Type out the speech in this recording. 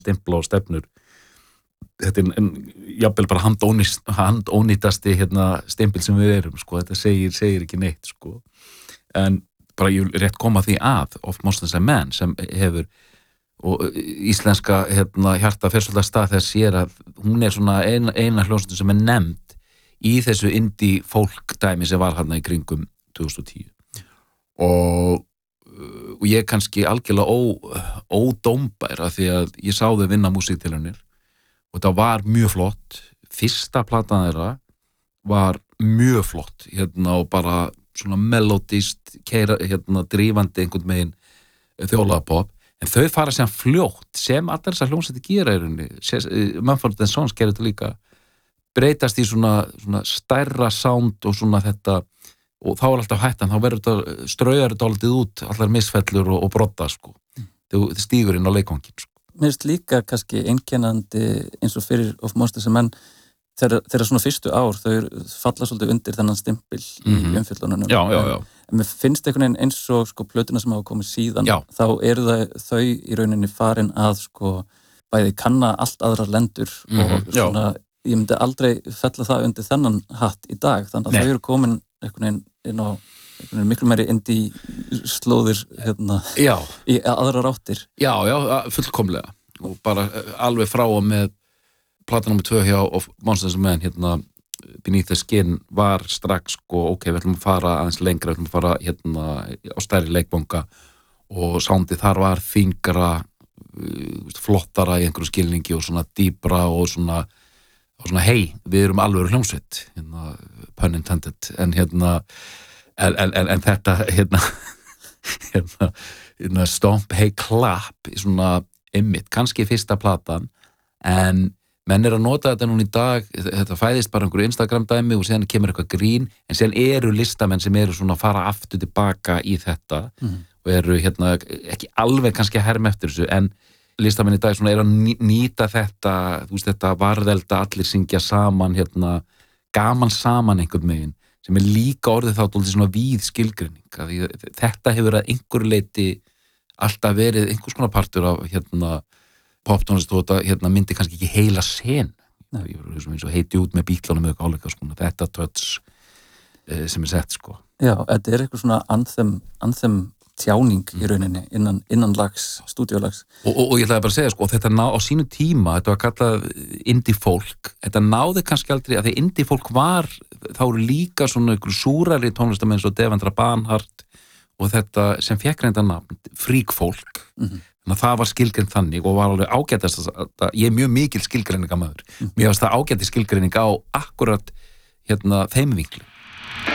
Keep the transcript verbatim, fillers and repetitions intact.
stimpla og stefnur. Þetta er en, jafnvel bara handónýst, handónýtasti hérna, stimpil sem við erum, sko. Þetta segir, segir ekki neitt, sko. En bara ég vil rétt koma því að of Monsters and Men sem hefur og íslenska hérna, hjarta fer svolítið að stað þess sér að hún er svona eina, eina hljómsveit sem er nefnd í þessu indie folk dæmi sem var hérna í kringum tvö þúsund og tíu og, og ég kannski algjörlega ó, ódómbær af því að ég sá þau vinna músíktilraunir og það var mjög flott fyrsta platan þeirra var mjög flott hérna og bara svona melodist keira, hérna drífandi einhvern megin þjóðlagapop en þau fara sem fljótt sem allar þessar hljómsveitir gera í rauninni Mumford and Sons gerir þetta líka breytast í svona, svona stærra sound og svona þetta og þá er alltaf hættan, þá verður þetta straujar þetta alltaf út, allar misfellur og, og brotta sko, þetta stígur inn á leikvangin sko. Mér finnst líka kannski einkennandi eins og fyrir of Monsters and Men þeirra, þeirra svona fyrstu ár þau falla svolítið undir þennan stimpil í mm-hmm. umfjöllunum já, já, já. En mér finnst einhvern veginn eins og sko plötuna sem hafa komið síðan já. Þá eru það, þau í rauninni farin að sko bæði kanna allt aðrar lendur mm-hmm. og svona já. Ég myndi aldrei fella það undir þennan hatt í dag þannig að Nei. Þau eru komin einhvern veginn inn á einhvern veginn miklu meiri indie slóðir hérna já. Í aðrar áttir Já, já, fullkomlega og bara alveg frá og með plata númer tvö hjá of Monsters and Men hérna Beneath the Skin var strax sko, ok, við ætlum að fara aðeins lengra, við ætlum að fara hérna á stærri leikbanga og soundið þar var þyngra flottara í einhverju skilningi og svona dýpra og svona, og svona hei, við erum alveg hljómsveit hérna, pun intended en hérna en, en, en, en þetta hérna, hérna, hérna Stomp, hey, clap svona ymmit, kannski fyrsta platan en menn er að nota þetta núna í dag þetta fæðist bara einhverju Instagram dæmi og síðan kemur eitthvað grín, en síðan eru listamenn sem eru svona að fara aftur tilbaka í þetta mm. og eru hérna ekki alveg kannski að herma eftir þessu en listamenn í dag svona er að nýta þetta þú veist þetta varðelda allir syngja saman hérna gaman saman einhvern megin sem er líka orðið þá dálítið svona víð skilgreining að þetta hefur að einhverju leyti alltaf verið einhvers konar partur af hérna poptónlist og þetta hérna, myndi kannski ekki heila sen ég var eins og heiti út með Bítlunum með áleika sko, þetta touch eh, sem er sett sko Já, þetta er eitthvað svona anthem, anthem tjáning mm. í rauninni innan, innan lags, stúdíolags og, og, og ég ætlaði bara að segja sko, þetta ná á sínu tíma þetta var kallað indie folk þetta náði kannski aldrei, að því indie folk var þá eru líka svona ykkur súrari tónlistamenn svo Devendra Banhart og þetta sem fekk reynda nafn freak folk mm-hmm. Þannig að það var skilgreind þannig og var alveg ágætast að ég er mjög mikil skilgreininga maður. Mér finnst það ágæti skilgreining á akkurat hérna þeim vinklum.